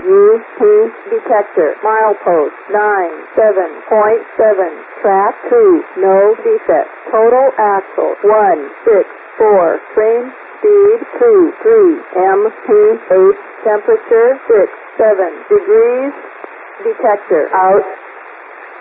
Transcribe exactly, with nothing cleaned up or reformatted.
U P detector. Milepost nine seven point seven. Track two. No defect. Total axle one six four. Train speed two three. M P eight. Temperature six seven degrees. Detector out.